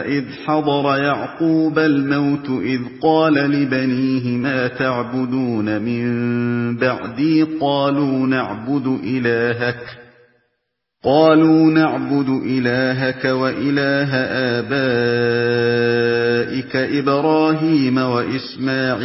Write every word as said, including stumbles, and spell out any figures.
وإذ حضر يعقوب الموت إذ قال لبنيه ما تعبدون من بعدي قالوا نعبد إلهك قالوا نعبد إلهك وإله آبائك إبراهيم وإسماعيل